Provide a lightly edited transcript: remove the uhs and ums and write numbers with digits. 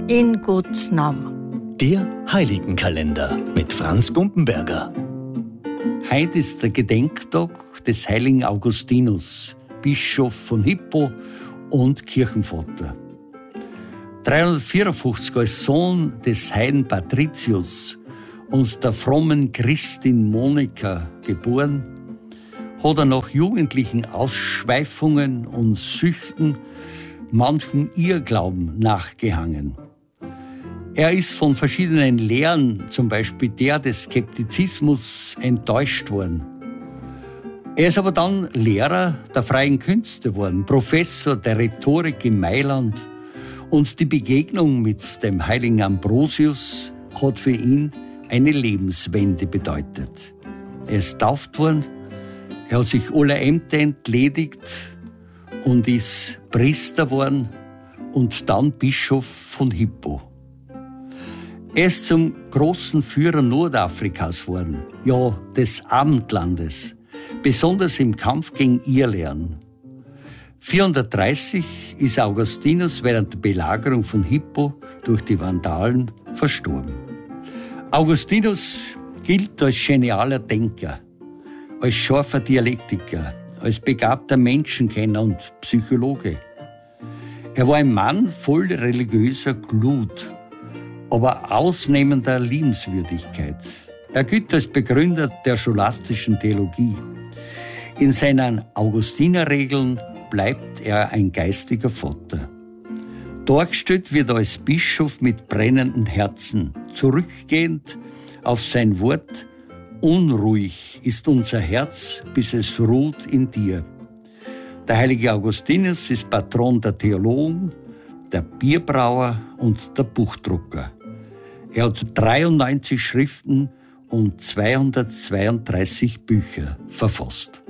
in Gottes Namen. Der Heiligenkalender mit Franz Gumpenberger. Heute ist der Gedenktag des heiligen Augustinus, Bischof von Hippo und Kirchenvater. 354 als Sohn des heiligen Patricius und der frommen Christin Monika geboren, hat er nach jugendlichen Ausschweifungen und Süchten manchem Irrglauben nachgehangen. Er ist von verschiedenen Lehren, zum Beispiel der des Skeptizismus, enttäuscht worden. Er ist aber dann Lehrer der freien Künste geworden, Professor der Rhetorik in Mailand, und die Begegnung mit dem heiligen Ambrosius hat für ihn eine Lebenswende bedeutet. Er ist tauft worden, er hat sich aller Ämter entledigt und ist Priester geworden und dann Bischof von Hippo. Er ist zum großen Führer Nordafrikas geworden, ja des Abendlandes, besonders im Kampf gegen Irrlehren. 430 ist Augustinus während der Belagerung von Hippo durch die Vandalen verstorben. Augustinus gilt als genialer Denker, als scharfer Dialektiker, als begabter Menschenkenner und Psychologe. Er war ein Mann voll religiöser Glut, aber ausnehmender Liebenswürdigkeit. Er gilt als Begründer der scholastischen Theologie. In seinen Augustinerregeln bleibt er ein geistiger Vater. Dargestellt wird er als Bischof mit brennendem Herzen, zurückgehend auf sein Wort: Unruhig ist unser Herz, bis es ruht in dir. Der heilige Augustinus ist Patron der Theologen, der Bierbrauer und der Buchdrucker. Er hat 93 Schriften und 232 Bücher verfasst.